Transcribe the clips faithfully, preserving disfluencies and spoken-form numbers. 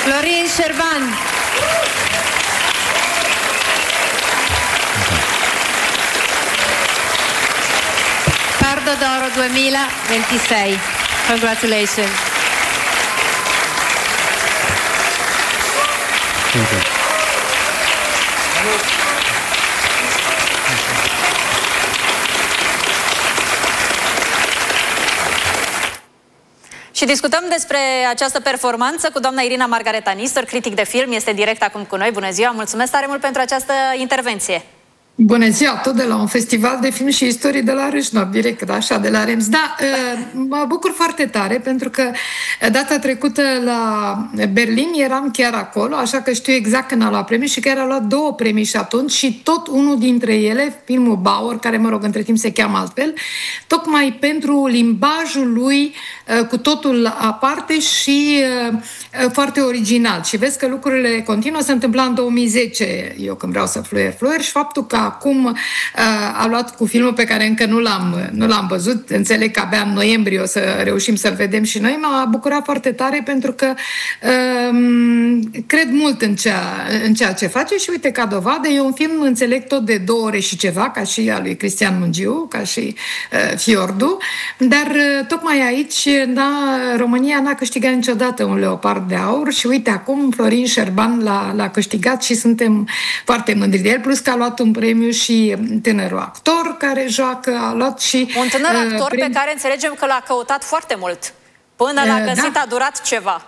Florin Șerban. Pardo d'Oro duemilaventisei. Congratulations. Thank you. Și discutăm despre această performanță cu doamna Irina Margareta Nistor, critic de film, este direct acum cu noi. Bună ziua, mulțumesc tare mult pentru această intervenție. Bună ziua, tot de la un festival de film și istorie de la Râșnov, direct, așa, de la Rems. Da, mă bucur foarte tare, pentru că data trecută la Berlin eram chiar acolo, așa că știu exact când a luat premiu și chiar a luat două premii și atunci și tot unul dintre ele, filmul Bauer, care, mă rog, între timp se cheamă altfel, tocmai pentru limbajul lui cu totul aparte și foarte original. Și vezi că lucrurile continuă, se întâmpla în două mii zece, eu când vreau să fluier, fluier, și faptul că acum uh, a luat cu filmul pe care încă nu l-am, nu l-am văzut, înțeleg că abia în noiembrie o să reușim să-l vedem și noi, m-a bucurat foarte tare pentru că uh, cred mult în ceea, în ceea ce face și uite, ca dovadă, e un film, înțeleg, tot de două ore și ceva, ca și al lui Cristian Mungiu, ca și uh, Fiordu, dar uh, tocmai aici n-a, România n-a câștigat niciodată un leopard de aur și uite, acum Florin Șerban l-a, l-a câștigat și suntem foarte mândri de el, plus că a luat un premiu și tânărul actor care joacă, a luat și... Un tânăr uh, actor premiu... pe care înțelegem că l-a căutat foarte mult. Până l-a găsit, da. A durat ceva.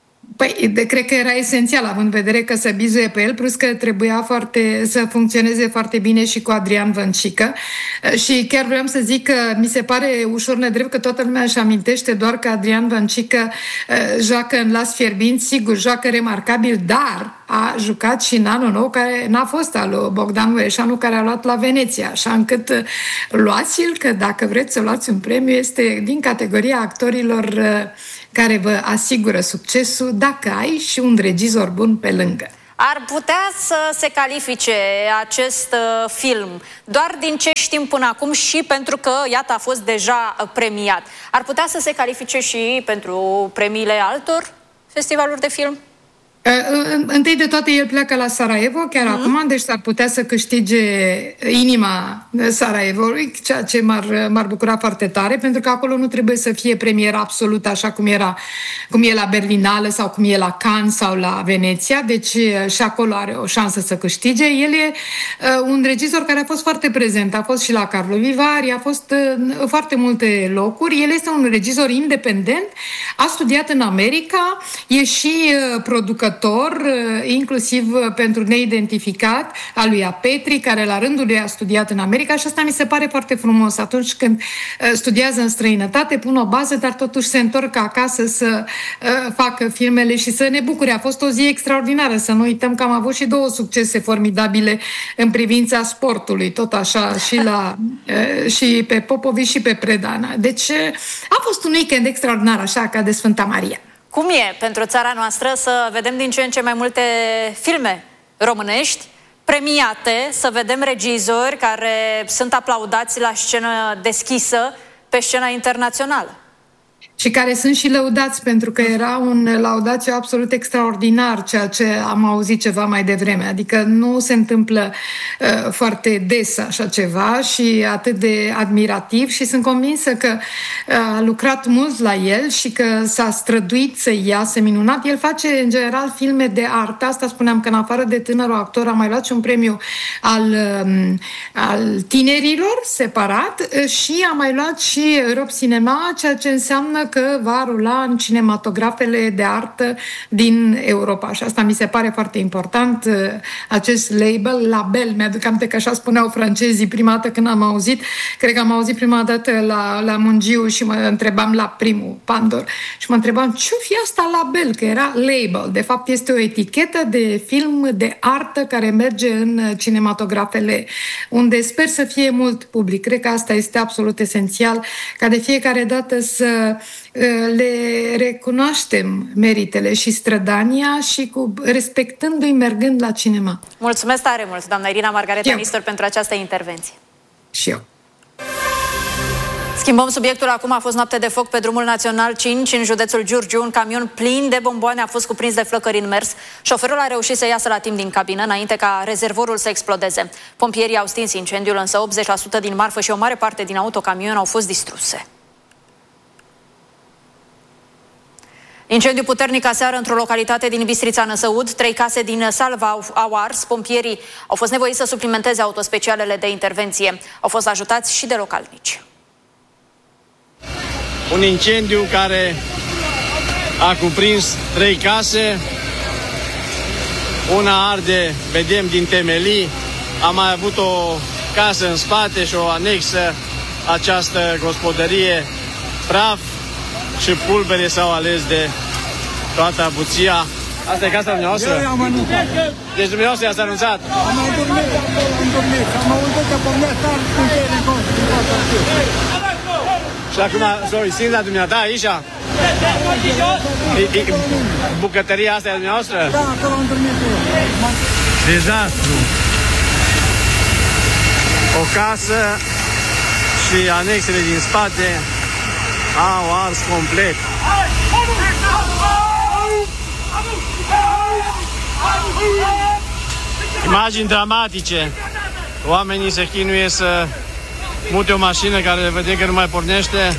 Păi, de, cred că era esențial, având în vedere că se bizuie pe el, plus că trebuia foarte, să funcționeze foarte bine și cu Adrian Văncică. Și chiar vreau să zic că mi se pare ușor nedrept că toată lumea își amintește doar că Adrian Văncică uh, joacă în Las Fierbinți, sigur, joacă remarcabil, dar a jucat și în Anul Nou, care n-a fost al lui Bogdan Mureșanu, care a luat la Veneția, așa încât uh, luați-l, că dacă vreți să luați un premiu, este din categoria actorilor uh, care vă asigură succesul dacă ai și un regizor bun pe lângă. Ar putea să se califice acest uh, film doar din ce știm până acum și pentru că, iată, a fost deja uh, premiat. Ar putea să se califice și pentru premiile altor festivaluri de film? Întâi de toate, el pleacă la Sarajevo chiar mm. acum, deci s-ar putea să câștige inima Sarajevoului, ceea ce m-ar, m-ar bucura foarte tare, pentru că acolo nu trebuie să fie premieră absolut așa cum era, cum e la Berlinale sau cum e la Cannes sau la Veneția, deci și acolo are o șansă să câștige. El e uh, un regizor care a fost foarte prezent, a fost și la Carlo Vivari, a fost în uh, foarte multe locuri. El este un regizor independent, a studiat în America, e și uh, producător, inclusiv pentru Neidentificat, al lui Apetri, care la rândul lui a studiat în America și asta mi se pare foarte frumos. Atunci când studiază în străinătate, pun o bază, dar totuși se întorc acasă să facă filmele și să ne bucure. A fost o zi extraordinară, să nu uităm că am avut și două succese formidabile în privința sportului, tot așa, și, la, și pe Popovici și pe Predana. Deci a fost un weekend extraordinar, așa, ca de Sfânta Maria. Cum e pentru țara noastră să vedem din ce în ce mai multe filme românești premiate, să vedem regizori care sunt aplaudați la scenă deschisă pe scena internațională? Și care sunt și lăudați, pentru că era un laudațiu absolut extraordinar, ceea ce am auzit ceva mai devreme. Adică nu se întâmplă uh, foarte des așa ceva și atât de admirativ și sunt convinsă că uh, a lucrat mult la el și că s-a străduit să iasă minunat. El face, în general, filme de artă. Asta spuneam, că în afară de tânărul actor a mai luat și un premiu al, uh, al tinerilor, separat, uh, și a mai luat și Rob Cinema, ceea ce înseamnă că va rula în cinematografele de artă din Europa. Și asta mi se pare foarte important, acest label, label, mi-aduc aminte că așa spuneau francezii prima dată când am auzit, cred că am auzit prima dată la, la Mungiu și mă întrebam la primul Pandor și mă întrebam ce-o fi asta label, că era label. De fapt este o etichetă de film de artă care merge în cinematografele unde sper să fie mult public. Cred că asta este absolut esențial, ca de fiecare dată să le recunoaștem meritele și strădania și cu respectându-i mergând la cinema. Mulțumesc tare mult, doamna Irina Margareta Nistor, pentru această intervenție. Și eu. Schimbăm subiectul acum. A fost noapte de foc pe drumul național cinci în județul Giurgiu. Un camion plin de bomboane a fost cuprins de flăcări în mers. Șoferul a reușit să iasă la timp din cabină înainte ca rezervorul să explodeze. Pompierii au stins incendiul, însă optzeci la sută din marfă și o mare parte din autocamion au fost distruse. Incendiu puternic aseară într-o localitate din Bistrița Năsăud. Trei case din Salva au, au ars. Pompierii au fost nevoiți să suplimenteze autospecialele de intervenție. Au fost ajutați și de localnici. Un incendiu care a cuprins trei case. Una arde, vedem, din temelii. Am mai avut o casă în spate și o anexă. Această gospodărie, praf și pulbere s-au ales de toată avuția. Asta e casa dumneavoastră? Eu am anunțat. Deci dumneavoastră i-ați anunțat? Am mai dormit acolo, am dormit. Am auzit că pornea star cu cei din Și acum, sorry, simt la dumneata aici? E, e, bucătăria asta e a dumneavoastră? Da, acolo am dormit eu. Dezastru. O casă și anexele din spate au ars complet. Imagini dramatice. Oamenii se chinuie să mute o mașină care le vede că nu mai pornește.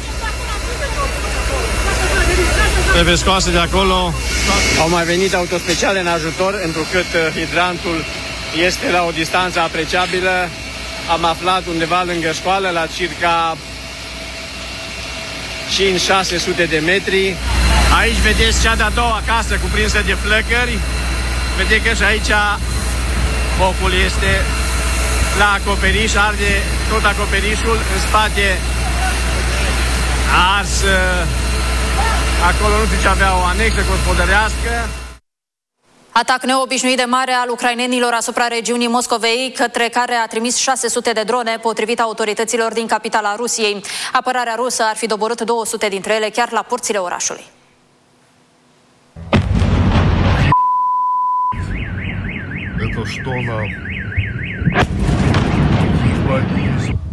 Trebuie scoase de acolo. Au mai venit autospeciale în ajutor, întrucât hidrantul este la o distanță apreciabilă. Am aflat undeva lângă școală, la circa cinci șase sute de metri. Aici vedeți cea de-a doua casă cuprinsă de flăcări. Vedeți că și aici focul este la acoperiș, arde tot acoperișul. În spate a ars, acolo nu știu ce avea, o anexă gospodărească. Atac neobișnuit de mare al ucrainenilor asupra regiunii Moscovei, către care a trimis șase sute de drone, potrivit autorităților din capitala Rusiei. Apărarea rusă ar fi doborât două sute dintre ele chiar la porțile orașului. Это что нам?